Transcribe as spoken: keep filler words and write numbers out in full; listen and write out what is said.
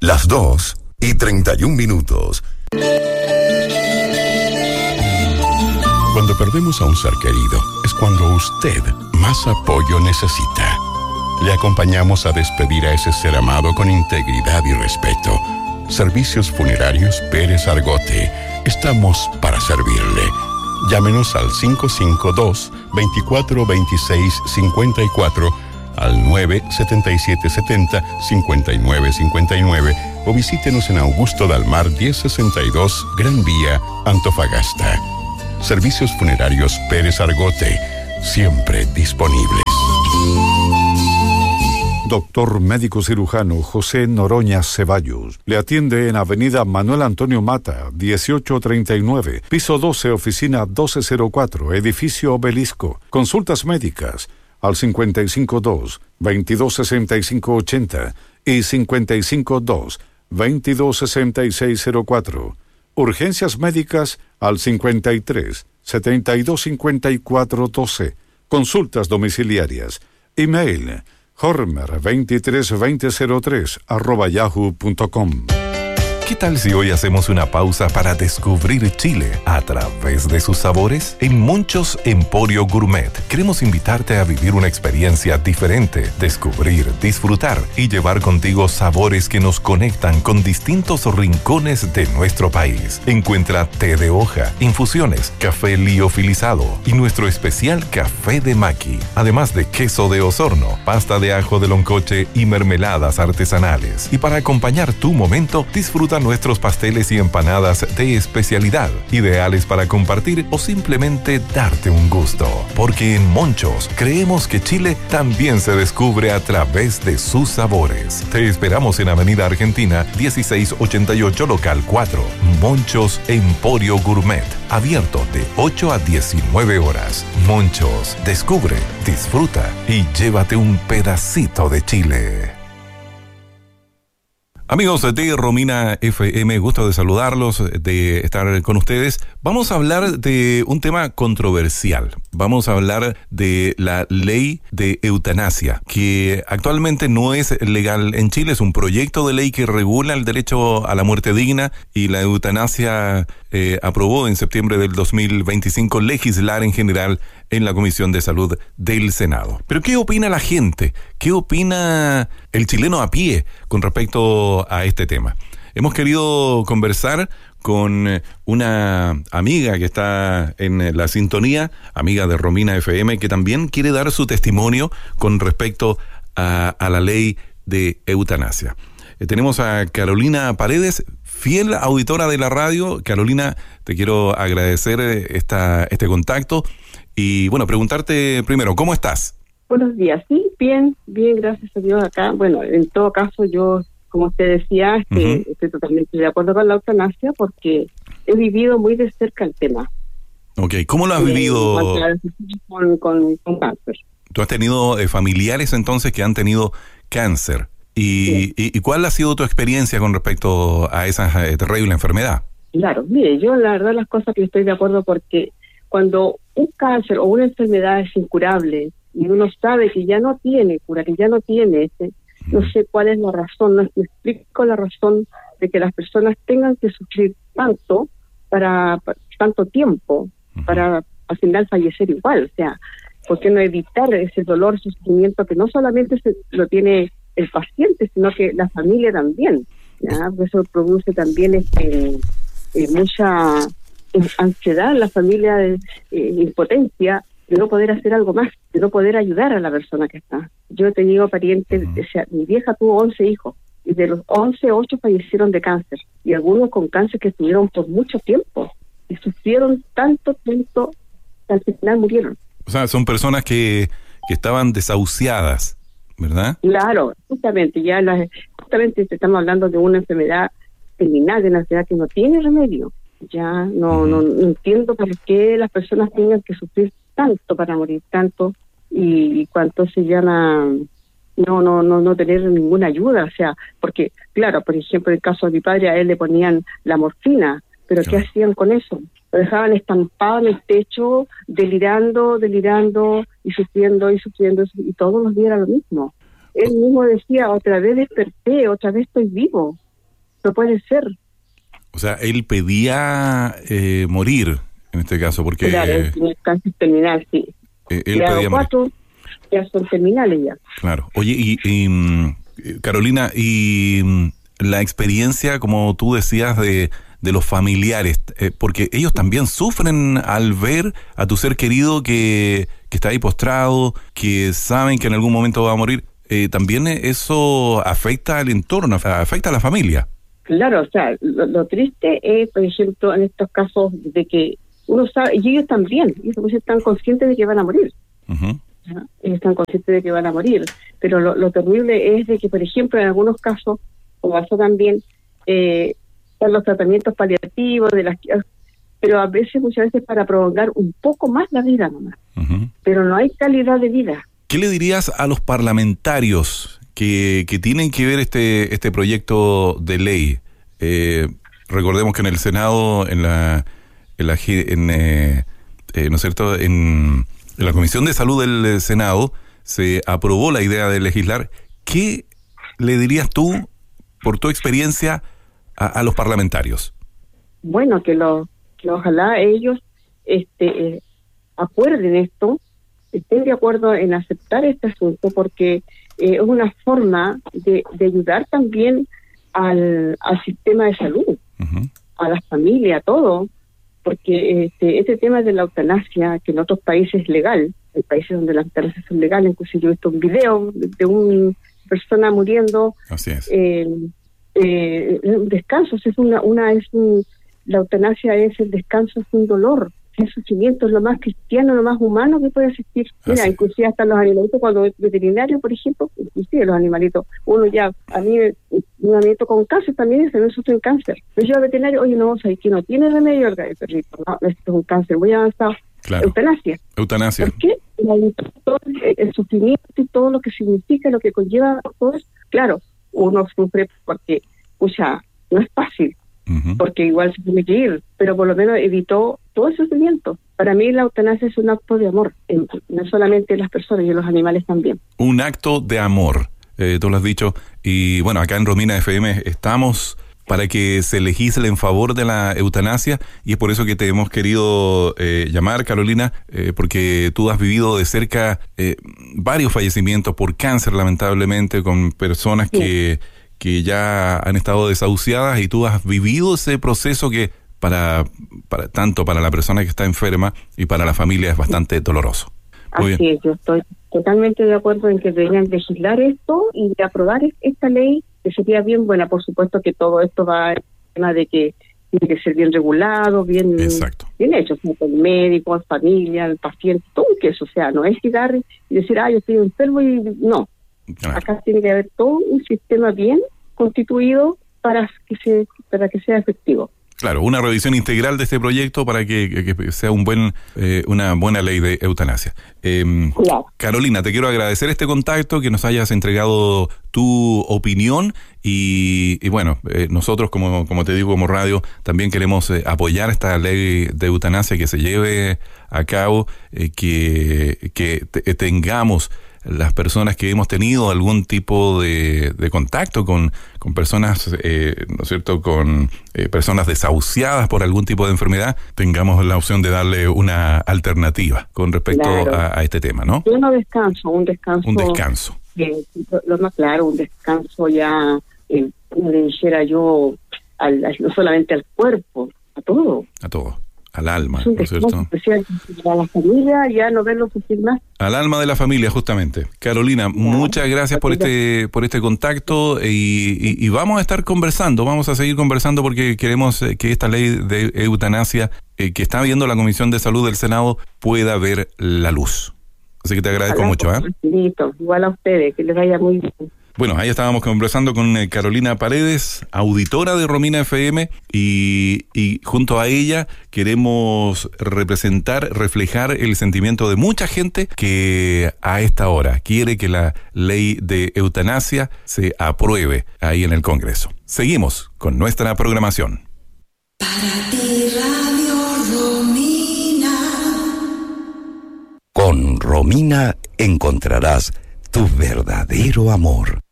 Las dos y treinta y un minutos. Cuando perdemos a un ser querido, es cuando usted más apoyo necesita. Le acompañamos a despedir a ese ser amado con integridad y respeto. Servicios Funerarios Pérez Argote. Estamos para servirle. Llámenos al cinco cinco dos, veinticuatro veintiséis cincuenta y cuatro, al nueve setenta y siete setenta cincuenta y nueve cincuenta y nueve o visítenos en Augusto Dalmar diez sesenta y dos, Gran Vía, Antofagasta. Servicios Funerarios Pérez Argote, siempre disponibles. Doctor médico cirujano José Noroña Ceballos le atiende en Avenida Manuel Antonio Mata, dieciocho treinta y nueve, piso doce, oficina doce cero cuatro, edificio Obelisco. Consultas médicas al cincuenta y cinco dos, veintidós sesenta y cinco ochenta y cincuenta y cinco dos, veintidós sesenta y seis cero cuatro. Urgencias médicas al cincuenta y tres, setenta y dos cincuenta y cuatro doce. Consultas domiciliarias. Email hormer veintitrés veinte cero tres arroba yahoo punto com. ¿Qué tal si hoy hacemos una pausa para descubrir Chile a través de sus sabores? En Monchos Emporio Gourmet queremos invitarte a vivir una experiencia diferente, descubrir, disfrutar y llevar contigo sabores que nos conectan con distintos rincones de nuestro país. Encuentra té de hoja, infusiones, café liofilizado y nuestro especial café de maqui, además de queso de Osorno, pasta de ajo de loncoche y mermeladas artesanales. Y para acompañar tu momento, disfruta nuestros pasteles y empanadas de especialidad, ideales para compartir o simplemente darte un gusto. Porque en Monchos creemos que Chile también se descubre a través de sus sabores. Te esperamos en Avenida Argentina dieciséis ochenta y ocho, local cuatro. Monchos Emporio Gourmet, abierto de ocho a diecinueve horas. Monchos, descubre, disfruta y llévate un pedacito de Chile. Amigos de Romina F M, gusto de saludarlos, de estar con ustedes. Vamos a hablar de un tema controversial. Vamos a hablar de la ley de eutanasia, que actualmente no es legal en Chile. Es un proyecto de ley que regula el derecho a la muerte digna, y la eutanasia eh, aprobó en septiembre del dos mil veinticinco legislar en general en la Comisión de Salud del Senado. Pero ¿qué opina la gente? ¿Qué opina el chileno a pie con respecto a este tema? Hemos querido conversar con una amiga que está en la sintonía, amiga de Romina F M, que también quiere dar su testimonio con respecto a, a la ley de eutanasia. Eh, tenemos a Carolina Paredes, fiel auditora de la radio. Carolina, te quiero agradecer esta, este contacto. Y bueno, preguntarte primero, ¿cómo estás? Buenos días, sí, bien, bien, gracias a Dios acá. Bueno, en todo caso yo, como usted decía, este, uh-huh. estoy totalmente de acuerdo con la eutanasia porque he vivido muy de cerca el tema. Ok, ¿cómo lo has eh, vivido? Con, con, con cáncer. ¿Tú has tenido eh, familiares entonces que han tenido cáncer? ¿Y, sí. y, y cuál ha sido tu experiencia con respecto a esa eh, terrible enfermedad? Claro, mire, yo la verdad las cosas que estoy de acuerdo porque cuando un cáncer o una enfermedad es incurable y uno sabe que ya no tiene cura, que ya no tiene ese, no sé cuál es la razón, no me explico la razón de que las personas tengan que sufrir tanto para, para tanto tiempo para al final fallecer igual. O sea, ¿por qué no evitar ese dolor, ese sufrimiento que no solamente se, lo tiene el paciente, sino que la familia también? ¿Ya? Eso produce también este, eh, mucha ansiedad en la familia, de eh, impotencia de no poder hacer algo más, de no poder ayudar a la persona que está. Yo he tenido parientes, uh-huh. o sea, mi vieja tuvo once hijos, y de los once, ocho fallecieron de cáncer, y algunos con cáncer que estuvieron por mucho tiempo, y sufrieron tanto, tanto, que al final murieron. O sea, son personas que, que estaban desahuciadas, ¿verdad? Claro, justamente, ya las, justamente estamos hablando de una enfermedad terminal, de una enfermedad que no tiene remedio. Ya no, uh-huh. no, no entiendo por qué las personas tengan que sufrir tanto para morir tanto y cuánto se llama no no no no tener ninguna ayuda. O sea, porque claro, por ejemplo, en el caso de mi padre, a él le ponían la morfina, pero ¿qué uh-huh. hacían con eso? Lo dejaban estampado en el techo, delirando, delirando y sufriendo y sufriendo, y todos los días era lo mismo. Él mismo decía, otra vez desperté, otra vez estoy vivo. no puede ser. O sea, él pedía eh, morir, en este caso, porque... Claro, eh, es cáncer terminal, sí. Eh, él Grado pedía cuatro, morir. ya son terminales ya. Claro. Oye, y, y Carolina, y la experiencia, como tú decías, de, de los familiares, eh, porque ellos también sufren al ver a tu ser querido que, que está ahí postrado, que saben que en algún momento va a morir. Eh, también eso afecta al entorno, afecta a la familia. Claro, o sea, lo, lo triste es, por ejemplo, en estos casos de que uno sabe, y ellos también, ellos están conscientes de que van a morir. Uh-huh. ¿Ya? Ellos están conscientes de que van a morir, pero lo, lo terrible es de que, por ejemplo, en algunos casos, como pasó también, eh, están los tratamientos paliativos, de las, pero a veces, muchas veces para prolongar un poco más la vida nomás, uh-huh. pero no hay calidad de vida. ¿Qué le dirías a los parlamentarios que, que tienen que ver este este proyecto de ley? Eh, recordemos que en el Senado, en la, en, la, en eh, eh, ¿no es cierto?, en, en la Comisión de Salud del Senado se aprobó la idea de legislar. ¿Qué le dirías tú, por tu experiencia, a, a los parlamentarios? Bueno, que, lo, que ojalá ellos este, eh, acuerden esto, estén de acuerdo en aceptar este asunto, porque eh, es una forma de, de ayudar también al, al sistema de salud, uh-huh. a las familias, a todo, porque este, este tema de la eutanasia, que en otros países es legal, en países donde las eutanasias son legales, incluso yo he visto un video de, de una persona muriendo. Así es. Eh, eh, un descanso, es una, una es un, la eutanasia es el descanso sin dolor. El sufrimiento es lo más cristiano, lo más humano que puede existir. Mira, Así. inclusive hasta los animalitos, cuando veterinario, por ejemplo, inclusive los animalitos, uno ya, a mí, un animalito con cáncer también se me sufre un cáncer. Yo llevo al veterinario, oye, no, ¿sabes que no tiene remedio el perrito? No, esto es un cáncer muy avanzado. Claro. Eutanasia. Eutanasia. ¿Por qué? Todo el sufrimiento y todo lo que significa, lo que conlleva todo eso. Claro, uno sufre porque, o sea, no es fácil. Uh-huh. Porque igual se tiene que ir, pero por lo menos evitó todo el sufrimiento. Para mí la eutanasia es un acto de amor, en, no solamente las personas, y los animales también. Un acto de amor, eh, tú lo has dicho, y bueno, acá en Romina F M estamos para que se legisle en favor de la eutanasia, y es por eso que te hemos querido eh, llamar, Carolina, eh, porque tú has vivido de cerca eh, varios fallecimientos por cáncer, lamentablemente, con personas sí. que que ya han estado desahuciadas, y tú has vivido ese proceso que para, para tanto para la persona que está enferma y para la familia es bastante doloroso. Muy Así bien. es, yo estoy totalmente de acuerdo en que deberían legislar esto y de aprobar esta ley, que sería bien buena. Por supuesto que todo esto va al tema de que tiene que ser bien regulado, bien, Exacto. bien hecho, como el médico, la familia, el paciente, todo que eso, o sea, no es llegar y decir, ah, yo estoy enfermo y no. Claro. Acá tiene que haber todo un sistema bien constituido para que se para que sea efectivo. Claro, una revisión integral de este proyecto para que, que, que sea un buen eh, una buena ley de eutanasia. Eh, claro. Carolina, te quiero agradecer este contacto, que nos hayas entregado tu opinión y, y bueno, eh, nosotros como como te digo como radio también queremos eh, apoyar esta ley de eutanasia, que se lleve a cabo, eh, que que te, tengamos las personas que hemos tenido algún tipo de, de contacto con, con personas, eh, ¿no es cierto?, con eh, personas desahuciadas por algún tipo de enfermedad, tengamos la opción de darle una alternativa con respecto claro. a, a este tema, ¿no? Yo no descanso, un descanso. Un descanso. Eh, lo, lo más claro, un descanso ya, eh, como le dijera yo, al, no solamente al cuerpo, a todo. A todo. Al alma, ¿no es cierto? Especial a la familia, ya no verlo sufrir más. Al alma de la familia, justamente. Carolina, ya, muchas gracias por este por este contacto y, y, y vamos a estar conversando, vamos a seguir conversando porque queremos que esta ley de eutanasia eh, que está viendo la Comisión de Salud del Senado pueda ver la luz. Así que te agradezco Ojalá, mucho. ¿eh? Igual a ustedes, que les vaya muy bien. Bueno, ahí estábamos conversando con eh, Carolina Paredes, auditora de Romina F M, y, y junto a ella queremos representar, reflejar el sentimiento de mucha gente que a esta hora quiere que la ley de eutanasia se apruebe ahí en el Congreso. Seguimos con nuestra programación. Para ti, Radio Romina. Con Romina encontrarás tu verdadero amor.